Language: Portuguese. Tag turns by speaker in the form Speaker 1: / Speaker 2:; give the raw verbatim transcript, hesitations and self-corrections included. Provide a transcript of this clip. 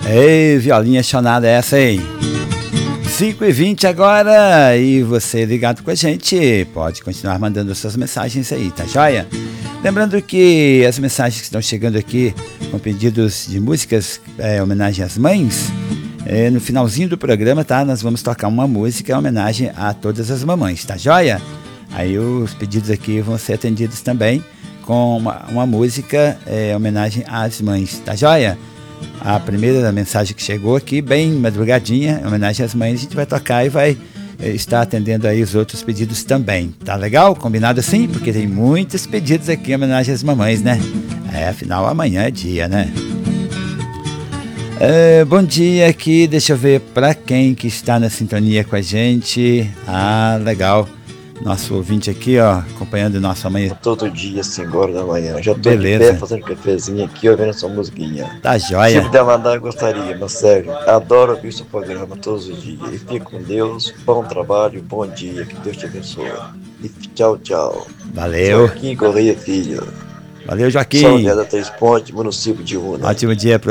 Speaker 1: Ei, violinha chonada essa, hein? cinco e vinte agora, e você ligado com a gente, pode continuar mandando suas mensagens aí, tá joia? Lembrando que as mensagens que estão chegando aqui com pedidos de músicas, é, homenagem às mães, é, no finalzinho do programa, tá? Nós vamos tocar uma música em homenagem a todas as mamães, tá joia? Aí os pedidos aqui vão ser atendidos também com uma, uma música em é, homenagem às mães, tá joia? A primeira mensagem que chegou aqui, bem madrugadinha, em homenagem às mães, a gente vai tocar e vai é, estar atendendo aí os outros pedidos também, tá legal? Combinado assim? Porque tem muitos pedidos aqui em homenagem às mamães, né? É, afinal amanhã é dia, né? É, bom dia aqui, deixa eu ver para quem que está na sintonia com a gente. Ah, legal. Nosso ouvinte aqui, ó, acompanhando nossa mãe.
Speaker 2: Todo dia, cinco horas da manhã. Já tô
Speaker 1: Beleza.
Speaker 2: de pé fazendo cafezinho aqui, ouvindo essa musiquinha.
Speaker 1: Tá joia.
Speaker 2: Se puder mandar, eu gostaria, mas sério, adoro ouvir seu programa todos os dias. E fique com Deus, bom trabalho, bom dia, que Deus te abençoe. E tchau, tchau.
Speaker 1: Valeu.
Speaker 2: Joaquim Correia Filho.
Speaker 1: Valeu, Joaquim.
Speaker 2: São José da Três Pontes, município de Una.
Speaker 1: Ótimo dia pra